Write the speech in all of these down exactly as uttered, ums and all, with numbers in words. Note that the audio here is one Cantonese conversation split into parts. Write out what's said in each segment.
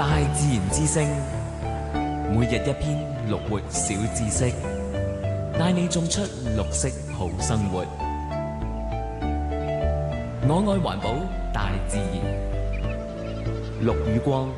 大自然之聲，每日一篇綠活小知識，帶你種出綠色好生活。我愛環保，大自然。陸宇光。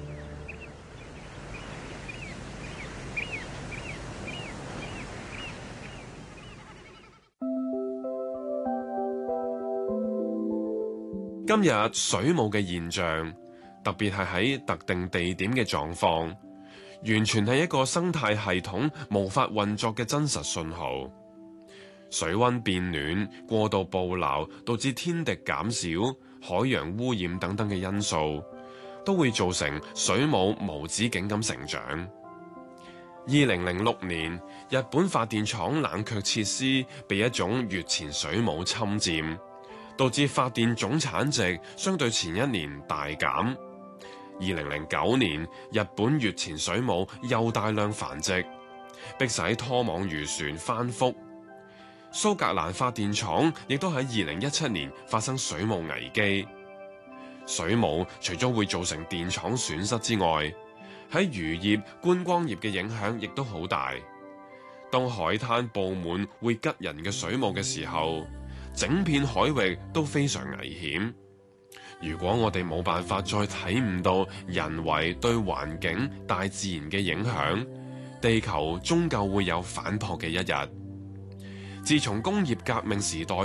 今日水母嘅現象，特別係喺特定地點嘅狀況，完全係一個生態系統無法運作嘅真實信號。水溫變暖、過度捕撈，導致天敵減少、海洋污染等等嘅因素，都會造成水母無止境咁成長。二零零六年，日本發電廠冷卻設施被一種月前水母侵佔，導致發電總產值相對前一年大減。二零零九年，日本月前水母又大量繁殖，迫使拖網漁船翻覆。蘇格蘭發電廠亦都喺二零一七年發生水母危機。水母除咗會造成電廠損失之外，喺漁業、觀光業嘅影響亦都好大。當海灘佈滿會吉人嘅水母嘅時候，整片海域都非常危險。如果我哋冇辦法再睇唔到人為對環境、大自然嘅影響，地球終究會有反撲嘅一日。自從工業革命時代